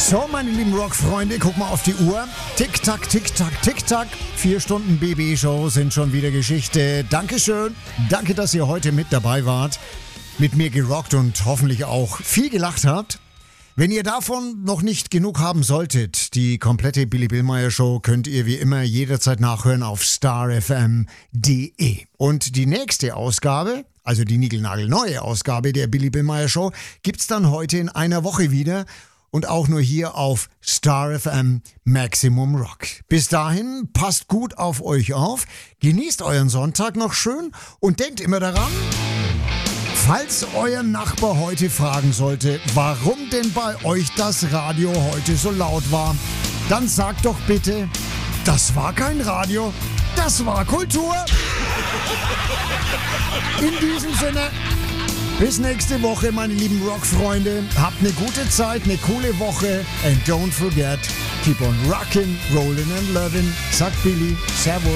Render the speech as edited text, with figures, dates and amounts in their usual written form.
So, meine lieben Rockfreunde, guck mal auf die Uhr. Tick-Tack, Tick-Tack, Tick-Tack. 4 Stunden BB-Show sind schon wieder Geschichte. Dankeschön. Danke, dass ihr heute mit dabei wart. Mit mir gerockt und hoffentlich auch viel gelacht habt. Wenn ihr davon noch nicht genug haben solltet, die komplette Billy Billmeyer Show könnt ihr wie immer jederzeit nachhören auf starfm.de. Und die nächste Ausgabe, also die niegelnagelneue Ausgabe der Billy Billmeyer Show, gibt's dann heute in einer Woche wieder und auch nur hier auf Star FM Maximum Rock. Bis dahin, passt gut auf euch auf, genießt euren Sonntag noch schön und denkt immer daran, falls euer Nachbar heute fragen sollte, warum denn bei euch das Radio heute so laut war, dann sagt doch bitte, das war kein Radio, das war Kultur. In diesem Sinne, bis nächste Woche, meine lieben Rockfreunde. Habt eine gute Zeit, eine coole Woche. And don't forget, keep on rockin', rollin' and lovin'. Sagt Billy, Servus.